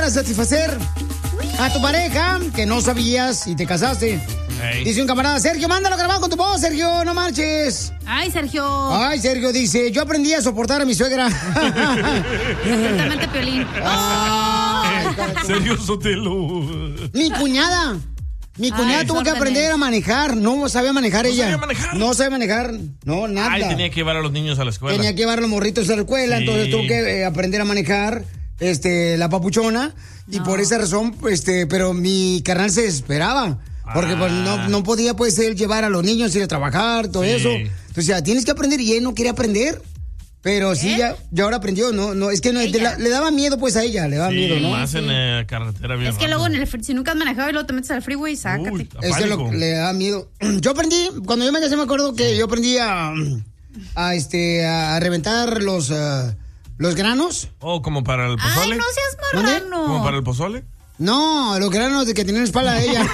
para satisfacer a tu pareja que no sabías y te casaste. Hey. Dice un camarada, Sergio, mándalo grabado con tu voz, Sergio, no marches. Ay, Sergio. Ay, Sergio dice, yo aprendí a soportar a mi suegra. Exactamente, Piolín. Sergio Sotelo. Mi cuñada tuvo que aprender a manejar. No sabía manejar ella. No sabía manejar. No, nada. Ay, tenía que llevar a los niños a la escuela. Tenía que llevar a los morritos a la escuela. Sí. Entonces tuvo que aprender a manejar la papuchona. No. Y por esa razón, pero mi carnal se desesperaba. Porque pues no podía pues él llevar a los niños, ir a trabajar, todo eso. Entonces ya tienes que aprender y él no quería aprender. Pero sí, ya ahora aprendió, no, es que no, le daba miedo pues a ella, le daba miedo, ¿no? Más en carretera bien. Es que luego si nunca has manejado y luego te metes al freeway, sácate. Es que le da miedo. Yo aprendí, cuando yo me casé me acuerdo que yo aprendí a reventar los granos. Oh, como para el pozole. Ay, no seas marrano. ¿Como para el pozole? No, los granos de que tenía en la espalda de ella.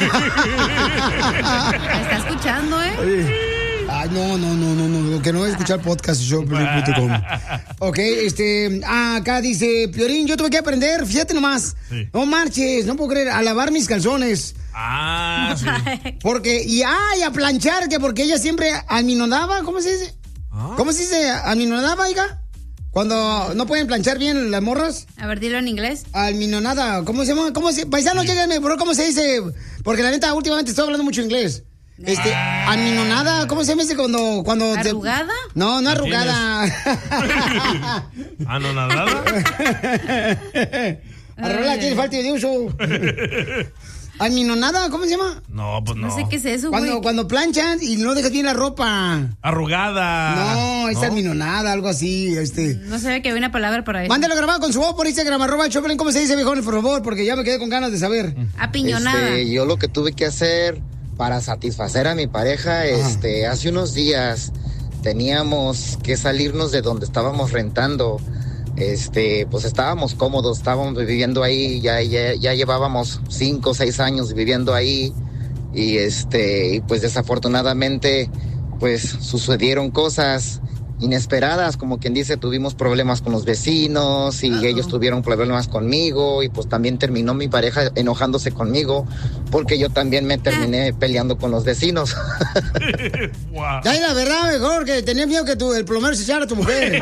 Está escuchando, Ay, no, que no voy a escuchar podcast showplay.com. Ok, acá dice, Piolín, yo tuve que aprender, fíjate nomás. Sí. No marches, no puedo creer, a lavar mis calzones. Sí. Porque, a planchar, que porque ella siempre alminonaba, ¿cómo se dice? ¿Cómo se dice? ¿Alminonaba, hija? Cuando no pueden planchar bien las morras. A ver, dilo en inglés. Alminonada, ¿cómo se llama? Paisanos, lléguenme, bro, ¿cómo se dice? Porque la neta, últimamente estoy hablando mucho inglés. Alminonada, ¿cómo se llama ese cuando ¿Arrugada? No arrugada. ¿Anonadada? Arrugada tiene falta de uso. ¿Alminonada? ¿Cómo se llama? No, pues no. No sé qué es eso, güey. Cuando planchan y no dejas bien la ropa. Arrugada. No, es alminonada, algo así, No sabía que había una palabra para eso. Mándalo grabado con su voz por Instagram, @Choplin. ¿Cómo se dice, viejones, por favor? Porque ya me quedé con ganas de saber. Apiñonada. Yo lo que tuve que hacer para satisfacer a mi pareja, hace unos días teníamos que salirnos de donde estábamos rentando. Pues estábamos cómodos, estábamos viviendo ahí, ya llevábamos 5 o 6 años viviendo ahí y pues desafortunadamente pues sucedieron cosas inesperadas, como quien dice, tuvimos problemas con los vecinos y ellos tuvieron problemas conmigo y pues también terminó mi pareja enojándose conmigo porque yo también me terminé peleando con los vecinos. Wow. Ay, la verdad, mejor que tenía miedo que el plomero se echara a tu mujer.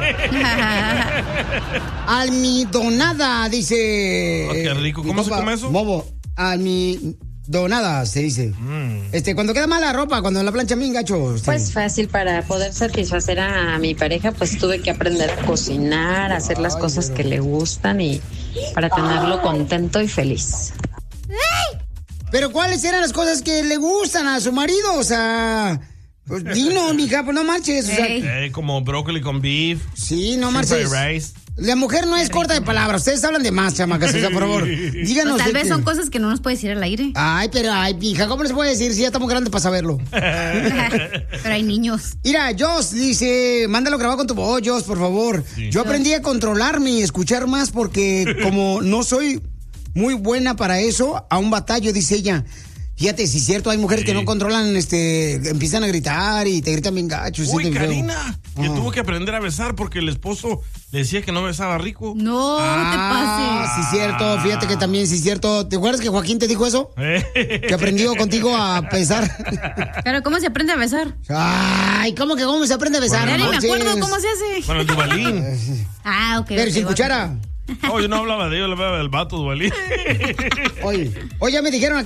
Almidonada, dice. Oh, qué rico. ¿Cómo se come eso? Bobo, almidonada se dice. Cuando queda mala ropa, cuando la plancha bien gacho. Pues fácil, para poder satisfacer a mi pareja, pues tuve que aprender a cocinar, a hacer las cosas que le gustan y para tenerlo contento y feliz. Pero ¿cuáles eran las cosas que le gustan a su marido? O sea, pues dino, mija, pues no marches. O sea, como brócoli con beef. Sí, no marches. La mujer no es corta de palabras. Ustedes hablan de más, chamacas, o sea, por favor. Díganos. Pues tal vez son cosas que no nos puedes decir al aire. Ay, hija, ¿cómo les puede decir si ya estamos grandes para saberlo? Pero hay niños. Mira, Joss dice, mándalo grabado con tu voz, Joss, por favor. Sí. Yo aprendí a controlarme y escuchar más porque como no soy muy buena para eso, a un batallo, dice ella. Fíjate, si es cierto, hay mujeres que no controlan, empiezan a gritar y te gritan bien gacho. Uy, Karina, que tuvo que aprender a besar porque el esposo le decía que no besaba rico. No, no te pases. Sí, es cierto, fíjate que también, sí es cierto. ¿Te acuerdas que Joaquín te dijo eso? Que aprendió contigo a besar. Pero, ¿cómo se aprende a besar? Ay, ¿cómo se aprende a besar? Ya ni me acuerdo cómo se hace. Bueno, el Duvalín. Ok. Pero sin cuchara. Yo no hablaba de ello, le hablaba del vato Duvalín. Oye, ya me dijeron acá.